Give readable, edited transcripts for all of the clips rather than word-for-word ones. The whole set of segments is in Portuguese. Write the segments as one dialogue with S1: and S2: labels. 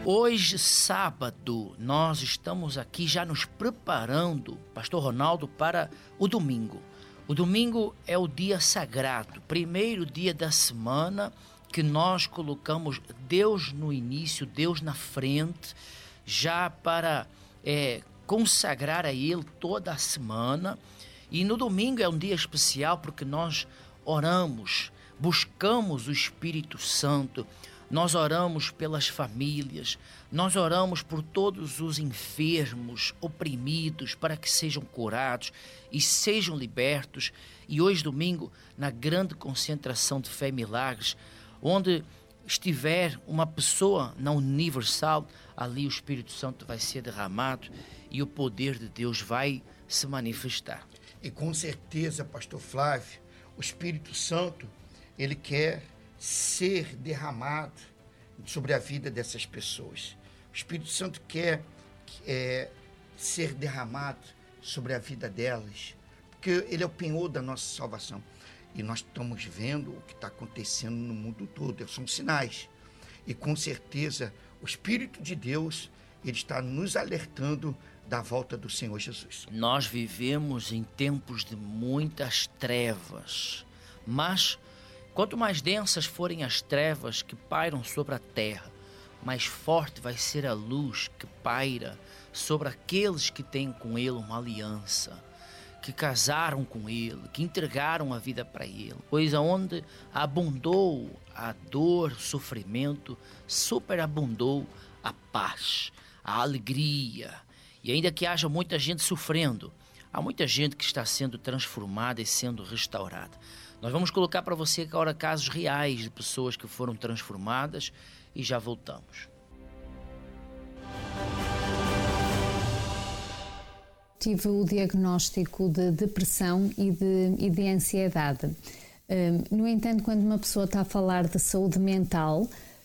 S1: Hoje, sábado, nós estamos aqui já nos preparando, Pastor Ronaldo, para o domingo. O domingo é o dia sagrado, primeiro dia da semana que nós colocamos Deus no início, Deus na frente, já para consagrar a Ele toda a semana. E no domingo é um dia especial porque nós oramos, buscamos o Espírito Santo, nós oramos pelas famílias, nós oramos por todos os enfermos, oprimidos, para que sejam curados e sejam libertos. E hoje, domingo, na grande concentração de Fé e Milagres, onde estiver uma pessoa na Universal, ali o Espírito Santo vai ser derramado e o poder de Deus vai se manifestar.
S2: E com certeza, Pastor Flávio, o Espírito Santo, ele quer ser derramado sobre a vida dessas pessoas. O Espírito Santo quer ser derramado sobre a vida delas, porque ele é o penhor da nossa salvação. E nós estamos vendo o que está acontecendo no mundo todo, são sinais. E com certeza o Espírito de Deus, ele está nos alertando da volta do Senhor Jesus.
S1: Nós vivemos em tempos de muitas trevas, mas quanto mais densas forem as trevas que pairam sobre a terra, mais forte vai ser a luz que paira sobre aqueles que têm com Ele uma aliança, que casaram com Ele, que entregaram a vida para Ele. Pois aonde abundou a dor, o sofrimento, superabundou a paz, a alegria. E ainda que haja muita gente sofrendo, há muita gente que está sendo transformada e sendo restaurada. Nós vamos colocar para você agora casos reais de pessoas que foram transformadas e já voltamos.
S3: Tive o diagnóstico de depressão e de ansiedade. No entanto, quando uma pessoa está a falar de saúde mental,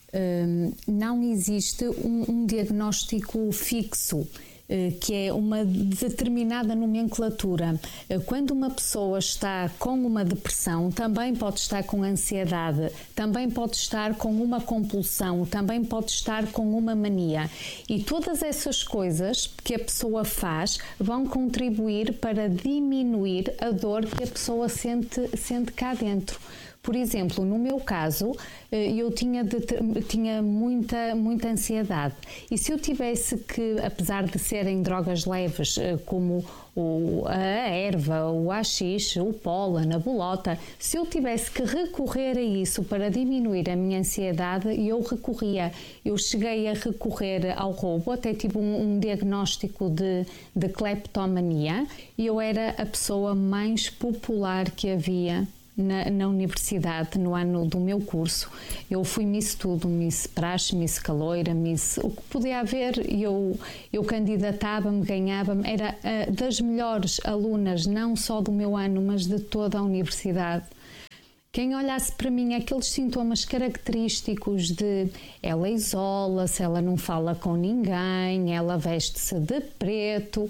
S3: não existe um diagnóstico fixo, que é uma determinada nomenclatura. Quando uma pessoa está com uma depressão, também pode estar com ansiedade, também pode estar com uma compulsão, também pode estar com uma mania. E todas essas coisas que a pessoa faz vão contribuir para diminuir a dor que a pessoa sente cá dentro. Por exemplo, no meu caso, eu tinha muita ansiedade. E se eu tivesse que, apesar de serem drogas leves, como a erva, o haxixe, o pólen, a bolota, se eu tivesse que recorrer a isso para diminuir a minha ansiedade, eu recorria. Eu cheguei a recorrer ao roubo, até tive um diagnóstico de cleptomania, e eu era a pessoa mais popular que havia na universidade, no ano do meu curso. Eu fui Miss tudo, Miss Praxe, Miss Caloira, Miss o que podia haver. Eu candidatava-me, ganhava-me, era das melhores alunas, não só do meu ano, mas de toda a universidade. Quem olhasse para mim, aqueles sintomas característicos de ela isola-se, ela não fala com ninguém, ela veste-se de preto,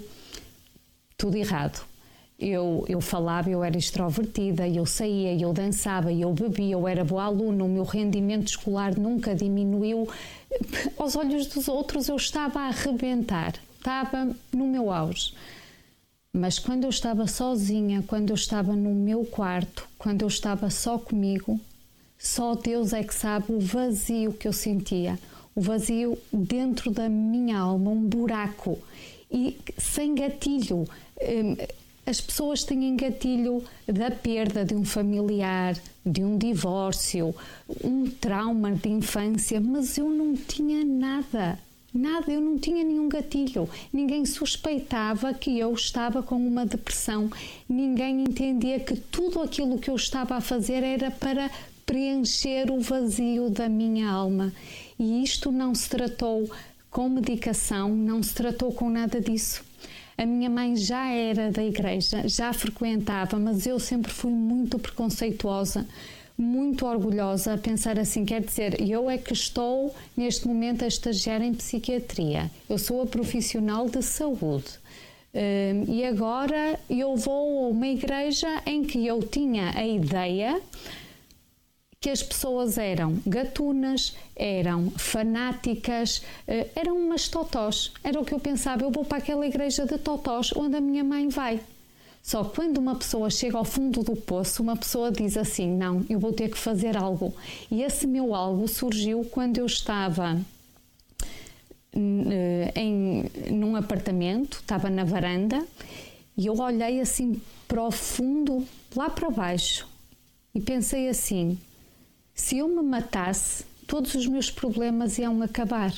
S3: tudo errado. Eu falava, eu era extrovertida, eu saía, eu dançava, eu bebia, eu era boa aluna, o meu rendimento escolar nunca diminuiu. Aos olhos dos outros eu estava a arrebentar, estava no meu auge. Mas quando eu estava sozinha, quando eu estava no meu quarto, quando eu estava só comigo, só Deus é que sabe o vazio que eu sentia. O vazio dentro da minha alma, um buraco, e sem gatilho. As pessoas têm gatilho da perda de um familiar, de um divórcio, um trauma de infância, mas eu não tinha nada, eu não tinha nenhum gatilho. Ninguém suspeitava que eu estava com uma depressão, ninguém entendia que tudo aquilo que eu estava a fazer era para preencher o vazio da minha alma. E isto não se tratou com medicação, não se tratou com nada disso. A minha mãe já era da igreja, já frequentava, mas eu sempre fui muito preconceituosa, muito orgulhosa, a pensar assim, quer dizer, eu é que estou neste momento a estagiar em psiquiatria, eu sou a profissional de saúde. E agora eu vou a uma igreja em que eu tinha a ideia que as pessoas eram gatunas, eram fanáticas, eram umas totós. Era o que eu pensava, eu vou para aquela igreja de totós onde a minha mãe vai. Só que quando uma pessoa chega ao fundo do poço, uma pessoa diz assim, não, eu vou ter que fazer algo. E esse meu algo surgiu quando eu estava num apartamento, estava na varanda, e eu olhei assim para o fundo, lá para baixo, e pensei assim, se eu me matasse, todos os meus problemas iam acabar.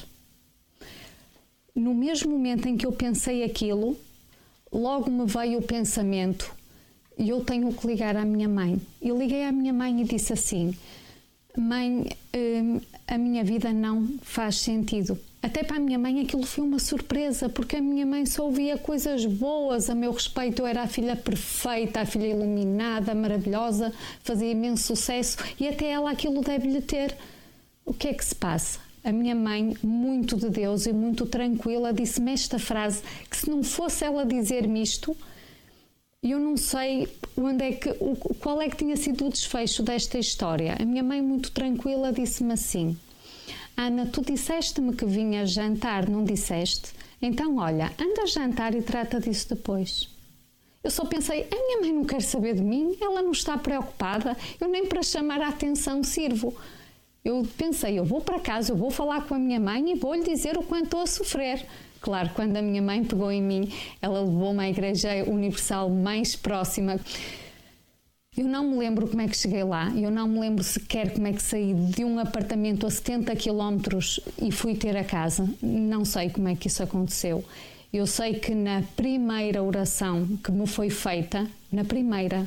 S3: No mesmo momento em que eu pensei aquilo, logo me veio o pensamento, e eu tenho que ligar à minha mãe. E liguei à minha mãe e disse assim, mãe, a minha vida não faz sentido. Até para a minha mãe aquilo foi uma surpresa, porque a minha mãe só ouvia coisas boas a meu respeito. Eu era a filha perfeita, a filha iluminada, maravilhosa, fazia imenso sucesso, e até ela aquilo deve-lhe ter. O que é que se passa? A minha mãe, muito de Deus e muito tranquila, disse-me esta frase, que se não fosse ela dizer-me isto, eu não sei qual é que tinha sido o desfecho desta história. A minha mãe, muito tranquila, disse-me assim, Ana, tu disseste-me que vinhas jantar, não disseste? Então, olha, anda a jantar e trata disso depois. Eu só pensei, a minha mãe não quer saber de mim, ela não está preocupada, eu nem para chamar a atenção sirvo. Eu pensei, eu vou para casa, eu vou falar com a minha mãe e vou-lhe dizer o quanto estou a sofrer. Claro, quando a minha mãe pegou em mim, ela levou-me à Igreja Universal mais próxima. Eu não me lembro como é que cheguei lá, eu não me lembro sequer como é que saí de um apartamento a 70 km e fui ter a casa. Não sei como é que isso aconteceu. Eu sei que na primeira oração que me foi feita, na primeira,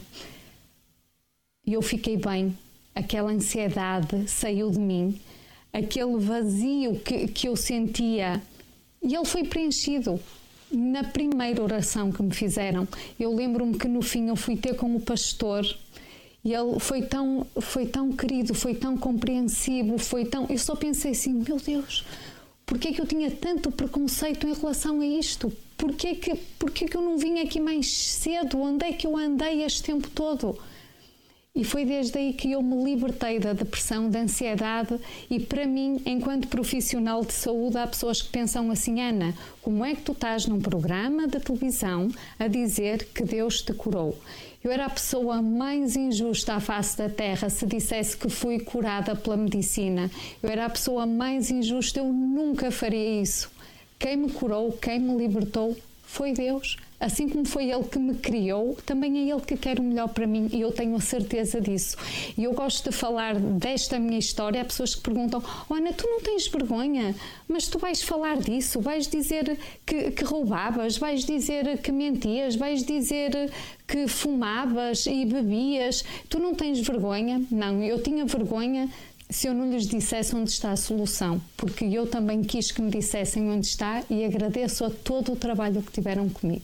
S3: eu fiquei bem. Aquela ansiedade saiu de mim, aquele vazio que eu sentia, e ele foi preenchido na primeira oração que me fizeram. Eu lembro-me que no fim eu fui ter com o pastor, e ele foi tão querido, foi tão compreensivo, eu só pensei assim, meu Deus, porquê é que eu tinha tanto preconceito em relação a isto? Porquê é que eu não vim aqui mais cedo? Onde é que eu andei este tempo todo? E foi desde aí que eu me libertei da depressão, da ansiedade, e para mim, enquanto profissional de saúde, há pessoas que pensam assim, Ana, como é que tu estás num programa de televisão a dizer que Deus te curou? Eu era a pessoa mais injusta à face da terra se dissesse que fui curada pela medicina. Eu era a pessoa mais injusta, eu nunca faria isso. Quem me curou, quem me libertou, foi Deus. Assim como foi Ele que me criou, também é Ele que quer o melhor para mim, e eu tenho a certeza disso. E eu gosto de falar desta minha história. Há pessoas que perguntam, Ana, tu não tens vergonha? Mas tu vais falar disso? Vais dizer que roubavas? Vais dizer que mentias? Vais dizer que fumavas e bebias? Tu não tens vergonha? Não, eu tinha vergonha se eu não lhes dissesse onde está a solução, porque eu também quis que me dissessem onde está, e agradeço a todo o trabalho que tiveram comigo.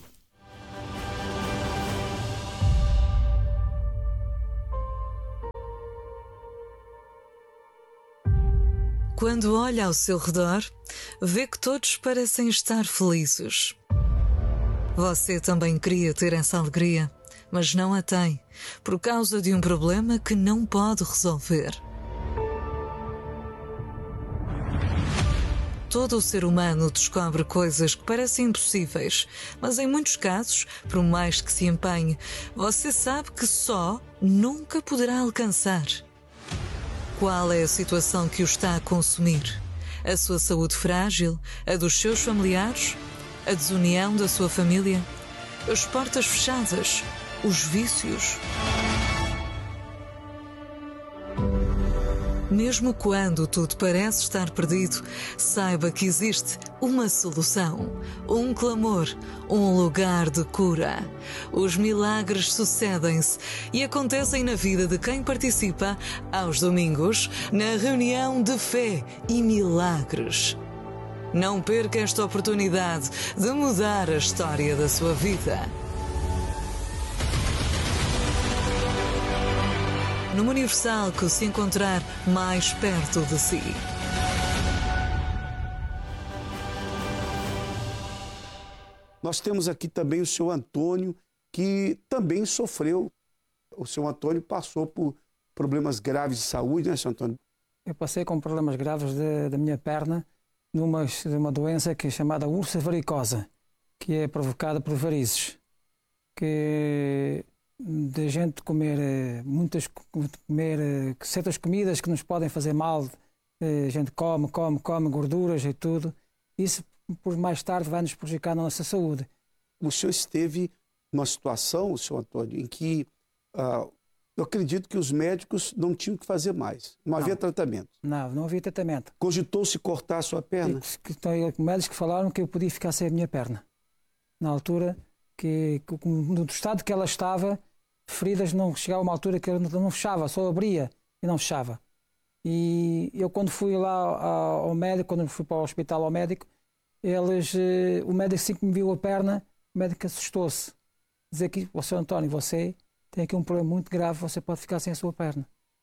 S4: Quando olha ao seu redor, vê que todos parecem estar felizes. Você também queria ter essa alegria, mas não a tem, por causa de um problema que não pode resolver. Todo o ser humano descobre coisas que parecem impossíveis, mas em muitos casos, por mais que se empenhe, você sabe que só nunca poderá alcançar. Qual é a situação que o está a consumir? A sua saúde frágil? A dos seus familiares? A desunião da sua família? As portas fechadas? Os vícios? Mesmo quando tudo parece estar perdido, saiba que existe uma solução, um clamor, um lugar de cura. Os milagres sucedem-se e acontecem na vida de quem participa aos domingos na reunião de fé e milagres. Não perca esta oportunidade de mudar a história da sua vida. Numa Universal que se encontrar mais perto de si.
S5: Nós temos aqui também o seu Antônio, que também sofreu. O seu Antônio passou por problemas graves de saúde, né, Sr. Antônio?
S6: Eu passei com problemas graves da minha perna, de uma doença que é chamada úlcera varicosa, que é provocada por varizes, que de gente comer certas comidas que nos podem fazer mal, a gente come gorduras e tudo, isso por mais tarde vai nos prejudicar na nossa saúde.
S5: O senhor esteve numa situação, Sr. Antônio, em que eu acredito que os médicos não tinham o que fazer mais. Não havia tratamento.
S6: Não havia tratamento.
S5: Cogitou-se cortar a sua perna?
S6: Médicos que falaram que eu podia ficar sem a minha perna. Na altura, no estado que ela estava, feridas não chegava a uma altura que ela não fechava, só abria e não fechava. E eu quando fui lá ao médico, quando fui para o hospital ao médico, o médico assim que me viu a perna, o médico assustou-se. Dizer que, Sr. António, você tem aqui um problema muito grave, você pode ficar sem a sua perna.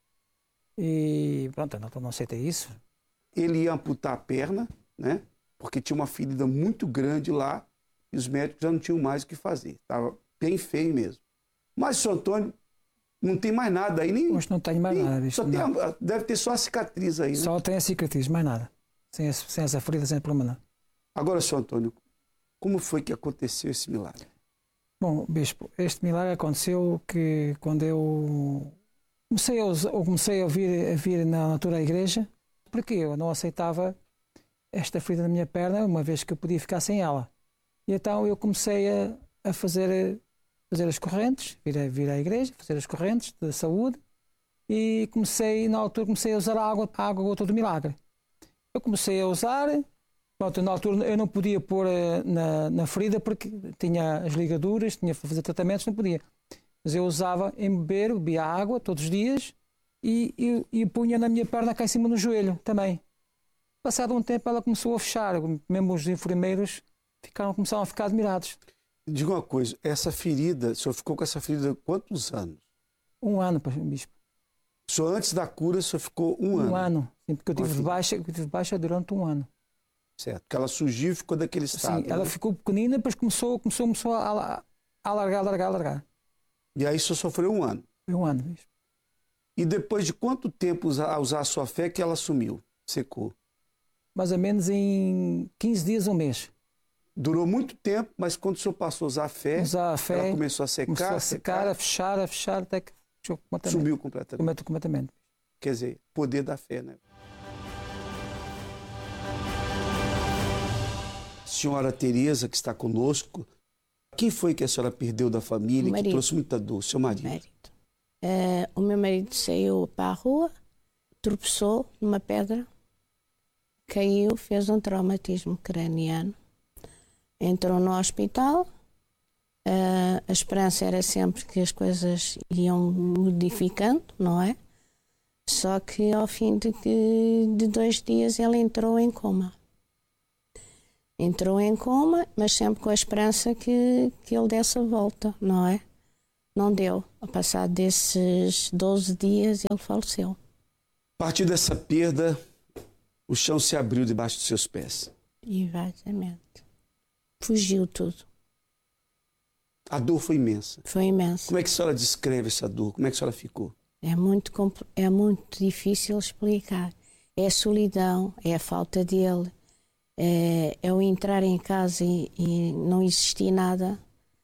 S6: E pronto, eu não aceitei isso.
S5: Ele ia amputar a perna, né? Porque tinha uma ferida muito grande lá e os médicos já não tinham mais o que fazer. Estava bem feio mesmo. Mas, Sr. Antônio, não tem mais nada aí, nem...
S6: Hoje não tenho mais nada.
S5: Deve ter só a cicatriz aí, né?
S6: Só tem a cicatriz, mais nada. Sem essa ferida, sem problema não.
S5: Agora, Sr. Antônio, como foi que aconteceu esse milagre?
S6: Bom, Bispo, este milagre aconteceu que quando eu comecei a vir na altura à igreja, porque eu não aceitava esta ferida na minha perna, uma vez que eu podia ficar sem ela. E então eu comecei a fazer as correntes, vir à igreja, fazer as correntes de saúde, e na altura comecei a usar a água gota do milagre. Eu comecei a usar, pronto, na altura eu não podia pôr na ferida porque tinha as ligaduras, tinha que fazer tratamentos, não podia. Mas eu usava bebia água todos os dias e punha na minha perna cá em cima no joelho também. Passado um tempo ela começou a fechar, mesmo os enfermeiros começaram a ficar admirados.
S5: Diga uma coisa, essa ferida, o senhor ficou com essa ferida quantos anos?
S6: 1 ano, Bispo.
S5: O senhor, antes da cura, o senhor ficou 1 ano?
S6: 1 ano, sim, porque eu tive baixa durante 1 ano.
S5: Certo, porque ela surgiu e ficou daquele estado.
S6: Sim, ela ficou pequenina, depois começou a alargar.
S5: E aí o senhor sofreu 1 ano?
S6: Foi 1 ano, Bispo.
S5: E depois de quanto tempo a usar a sua fé que ela sumiu, secou?
S6: Mais ou menos em 15 dias, 1 mês.
S5: Durou muito tempo, mas quando o senhor passou a usar a fé, ela começou a secar,
S6: a fechar, até que fechou completamente.
S5: Sumiu completamente.
S6: Completamente.
S5: Quer dizer, poder da fé, né? Senhora Tereza, que está conosco, quem foi que a senhora perdeu da família, que trouxe muita dor? Seu marido?
S7: O meu marido saiu para a rua, tropeçou numa pedra, caiu, fez um traumatismo craniano. Entrou no hospital, a esperança era sempre que as coisas iam modificando, não é? Só que ao fim de 2 dias ele entrou em coma. Entrou em coma, mas sempre com a esperança que ele desse a volta, não é? Não deu. Ao passar desses 12 dias ele faleceu.
S5: A partir dessa perda, o chão se abriu debaixo dos seus pés.
S7: Exatamente. Fugiu tudo.
S5: A dor foi imensa.
S7: Foi imensa.
S5: Como é que a senhora descreve essa dor? Como é que a senhora ficou?
S7: É muito difícil explicar. É a solidão, é a falta dele, é o entrar em casa e não existir nada.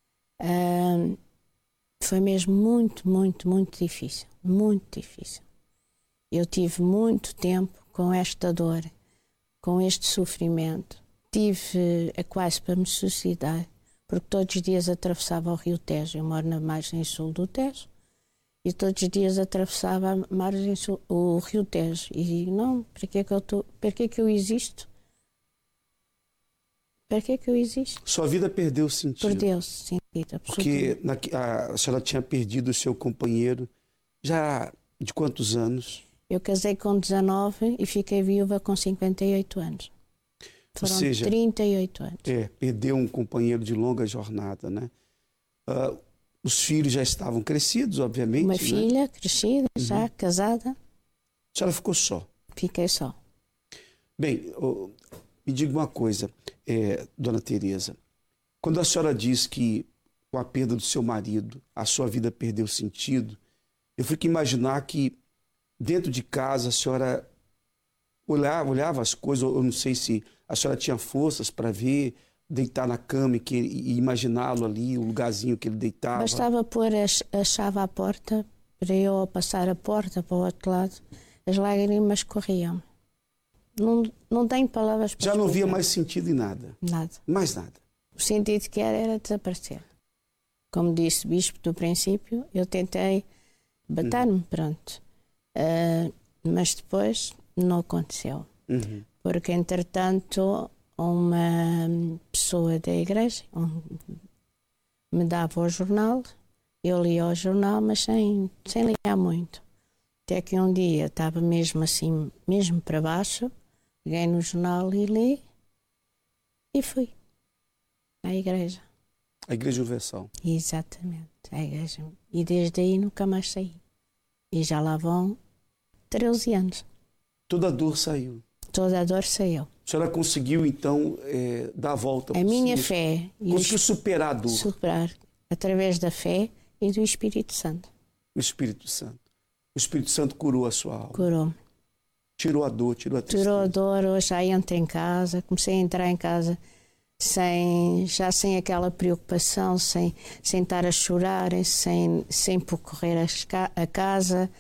S7: Foi mesmo muito difícil. Muito difícil. Eu tive muito tempo com esta dor, com este sofrimento. Tive quase para me suicidar, porque todos os dias atravessava o Rio Tejo. Eu moro na margem sul do Tejo. E todos os dias atravessava a margem sul, o Rio Tejo. E não, para que eu existo? Para que eu existo?
S5: Sua vida perdeu o sentido.
S7: Perdeu-se sentido,
S5: porque a senhora tinha perdido o seu companheiro já de quantos anos?
S7: Eu casei com 19 e fiquei viúva com 58 anos. Foram 38 anos.
S5: Perdeu um companheiro de longa jornada, né? Os filhos já estavam crescidos, obviamente.
S7: Uma filha crescida, já casada.
S5: A senhora ficou só?
S7: Fiquei só.
S5: Bem, me diga uma coisa, dona Tereza. Quando a senhora diz que com a perda do seu marido, a sua vida perdeu sentido, eu fico a imaginar que dentro de casa, a senhora olhava as coisas, eu não sei se a senhora tinha forças para ver, deitar na cama e imaginá-lo ali, o lugarzinho que ele deitava.
S7: Bastava pôr a chave à porta, para eu passar a porta para o outro lado, as lágrimas corriam. Não tenho palavras para
S5: Já não
S7: explicar.
S5: via mais sentido em nada?
S7: Nada.
S5: Mais nada?
S7: O sentido que era desaparecer. Como disse o bispo do princípio, eu tentei bater-me, pronto. Mas depois não aconteceu. Porque, entretanto, uma pessoa da igreja me dava o jornal, eu lia o jornal, mas sem ler muito. Até que um dia estava mesmo assim, mesmo para baixo, peguei no jornal e li e fui à igreja.
S5: A Igreja Universal.
S7: Exatamente, à igreja. E desde aí nunca mais saí. E já lá vão 13 anos.
S5: Toda a dor saiu.
S7: Toda a dor saiu.
S5: A senhora conseguiu, então, dar a volta.
S7: A minha fé.
S5: Conseguiu superar a dor.
S7: Superar. Através da fé e do Espírito Santo.
S5: O Espírito Santo. O Espírito Santo curou a sua alma.
S7: Curou-me.
S5: Tirou a dor, tirou a tristeza.
S7: Tirou a dor, hoje já entro em casa, comecei a entrar em casa já sem aquela preocupação, sem estar a chorar, sem percorrer a casa.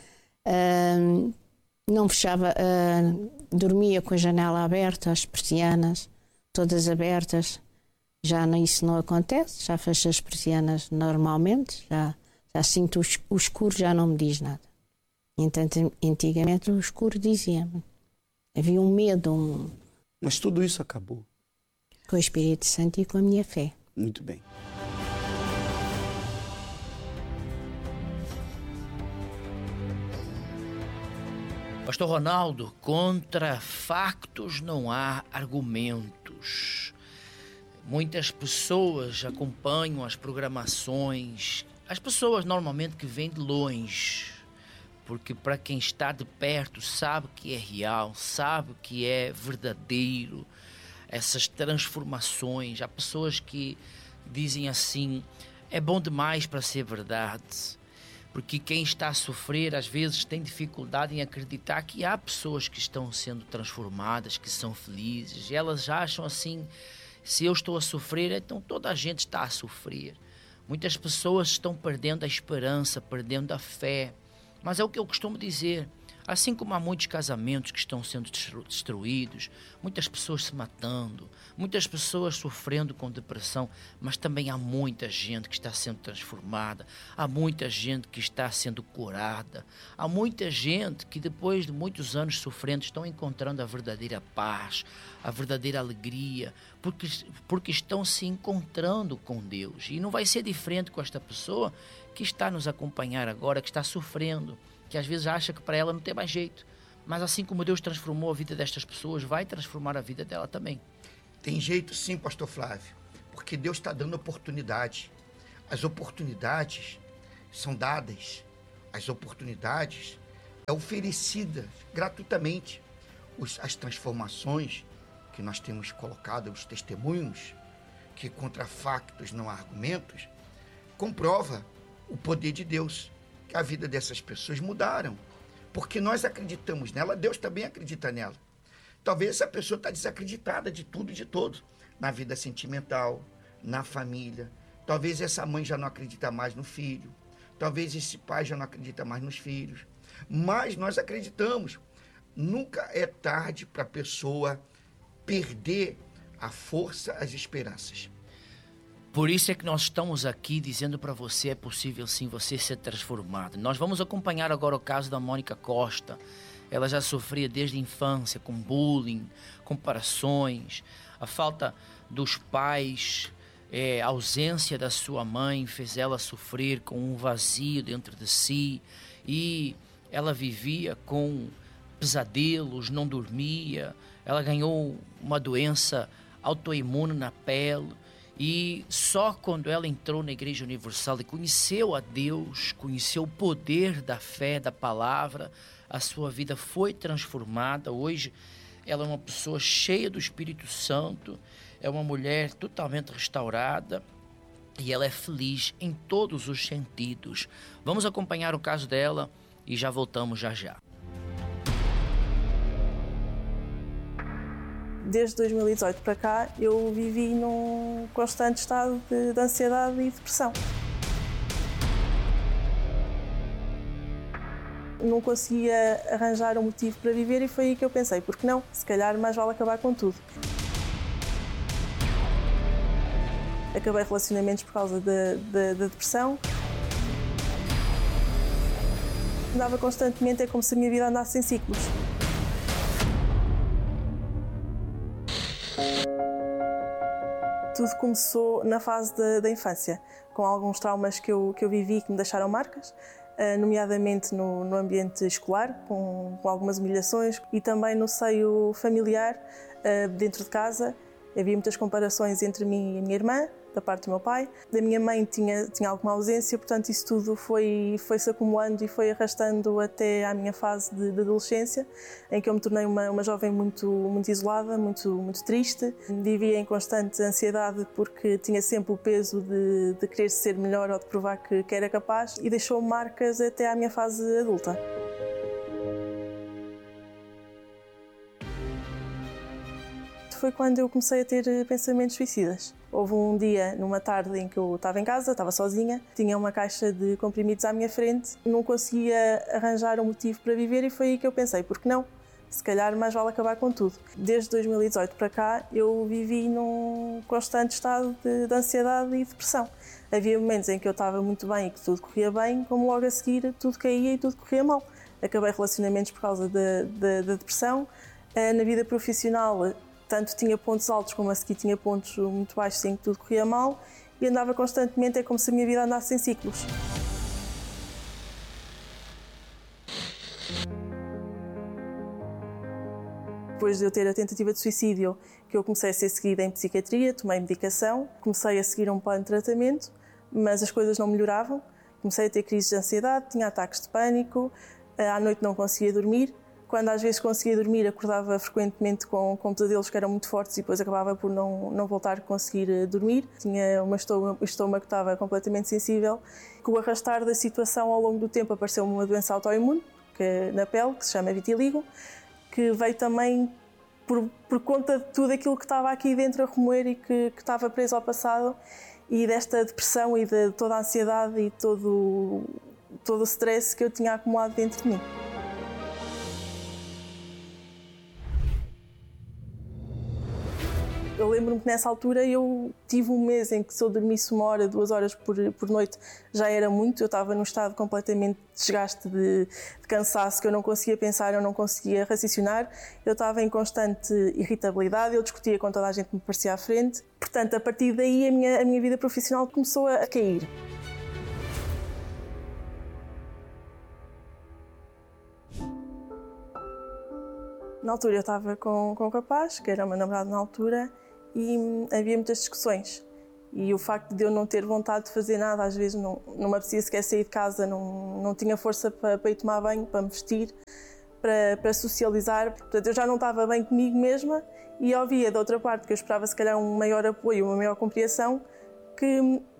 S7: Não fechava, dormia com a janela aberta, as persianas todas abertas. Já isso não acontece, já fecho as persianas normalmente, já sinto o escuro, já não me diz nada. Entanto, antigamente o escuro dizia-me. Havia um medo.
S5: Mas tudo isso acabou.
S7: Com o Espírito Santo e com a minha fé.
S5: Muito bem.
S1: Pastor Ronaldo, contra factos não há argumentos. Muitas pessoas acompanham as programações. As pessoas normalmente que vêm de longe, porque para quem está de perto sabe que é real, sabe que é verdadeiro. Essas transformações, há pessoas que dizem assim, é bom demais para ser verdade, porque quem está a sofrer às vezes tem dificuldade em acreditar que há pessoas que estão sendo transformadas, que são felizes, e elas acham assim, se eu estou a sofrer, então toda a gente está a sofrer. Muitas pessoas estão perdendo a esperança, perdendo a fé, mas é o que eu costumo dizer. Assim como há muitos casamentos que estão sendo destruídos, muitas pessoas se matando, muitas pessoas sofrendo com depressão, mas também há muita gente que está sendo transformada, há muita gente que está sendo curada, há muita gente que depois de muitos anos sofrendo estão encontrando a verdadeira paz, a verdadeira alegria, porque estão se encontrando com Deus. E não vai ser diferente com esta pessoa que está nos acompanhar agora, que está sofrendo, que às vezes acha que para ela não tem mais jeito. Mas assim como Deus transformou a vida destas pessoas, vai transformar a vida dela também.
S2: Tem jeito sim, pastor Flávio, porque Deus está dando oportunidade. As oportunidades são dadas, as oportunidades é oferecida gratuitamente. As transformações que nós temos colocado, os testemunhos, que contra factos não há argumentos, comprova o poder de Deus. Que a vida dessas pessoas mudaram, porque nós acreditamos nela, Deus também acredita nela. Talvez essa pessoa está desacreditada de tudo e de todos, na vida sentimental, na família. Talvez essa mãe já não acredita mais no filho, talvez esse pai já não acredita mais nos filhos, mas nós acreditamos. Nunca é tarde para a pessoa perder a força, as esperanças.
S1: Por isso é que nós estamos aqui dizendo para você, é possível sim você ser transformado. Nós vamos acompanhar agora o caso da Mônica Costa. Ela já sofria desde a infância com bullying, comparações, a falta dos pais, a ausência da sua mãe fez ela sofrer com um vazio dentro de si e ela vivia com pesadelos, não dormia, ela ganhou uma doença autoimune na pele. E só quando ela entrou na Igreja Universal e conheceu a Deus, conheceu o poder da fé, da palavra, a sua vida foi transformada. Hoje ela é uma pessoa cheia do Espírito Santo, é uma mulher totalmente restaurada e ela é feliz em todos os sentidos. Vamos acompanhar o caso dela e já voltamos já.
S8: Desde 2018 para cá, eu vivi num constante estado de ansiedade e depressão. Não conseguia arranjar um motivo para viver e foi aí que eu pensei, por que não? Se calhar mais vale acabar com tudo. Acabei relacionamentos por causa da depressão. Andava constantemente, é como se a minha vida andasse em ciclos. Tudo começou na fase da infância, com alguns traumas que eu vivi que me deixaram marcas, nomeadamente no ambiente escolar, com algumas humilhações, e também no seio familiar, dentro de casa. Havia muitas comparações entre mim e a minha irmã, da parte do meu pai. Da minha mãe tinha alguma ausência, portanto isso tudo foi-se acumulando e foi arrastando até à minha fase de adolescência, em que eu me tornei uma jovem muito isolada, muito triste. Vivia em constante ansiedade porque tinha sempre o peso de querer ser melhor ou de provar que era capaz, e deixou marcas até à minha fase adulta. Foi quando eu comecei a ter pensamentos suicidas. Houve um dia, numa tarde, em que eu estava em casa, estava sozinha, tinha uma caixa de comprimidos à minha frente, não conseguia arranjar um motivo para viver e foi aí que eu pensei, por que não? Se calhar mais vale acabar com tudo. Desde 2018 para cá, eu vivi num constante estado de ansiedade e depressão. Havia momentos em que eu estava muito bem e que tudo corria bem, como logo a seguir tudo caía e tudo corria mal. Acabei relacionamentos por causa da depressão. Na vida profissional, tanto tinha pontos altos como a seguir tinha pontos muito baixos em que tudo corria mal e andava constantemente, é como se a minha vida andasse em ciclos. Depois de eu ter a tentativa de suicídio, que eu comecei a ser seguida em psiquiatria, tomei medicação, comecei a seguir um plano de tratamento, mas as coisas não melhoravam. Comecei a ter crises de ansiedade, tinha ataques de pânico, à noite não conseguia dormir. Quando às vezes conseguia dormir, acordava frequentemente com pesadelos que eram muito fortes e depois acabava por não voltar a conseguir dormir. Tinha o estômago que estava completamente sensível. Com o arrastar da situação ao longo do tempo apareceu-me uma doença autoimune na pele, que se chama vitiligo, que veio também por conta de tudo aquilo que estava aqui dentro a remoer e que estava preso ao passado, e desta depressão e de toda a ansiedade e todo o stress que eu tinha acumulado dentro de mim. Eu lembro-me que nessa altura eu tive um mês em que se eu dormisse 1 hora, 2 horas por noite já era muito. Eu estava num estado completamente de desgaste, de cansaço, que eu não conseguia pensar, eu não conseguia raciocinar. Eu estava em constante irritabilidade, eu discutia com toda a gente que me parecia à frente. Portanto, a partir daí a minha vida profissional começou a cair. Na altura eu estava com um rapaz, que era o meu namorado na altura, e havia muitas discussões. E o facto de eu não ter vontade de fazer nada, às vezes não me apetecia sequer sair de casa, não tinha força para ir tomar banho, para me vestir, para socializar. Portanto, eu já não estava bem comigo mesma e ouvia da outra parte, que eu esperava se calhar um maior apoio, uma maior compreensão, que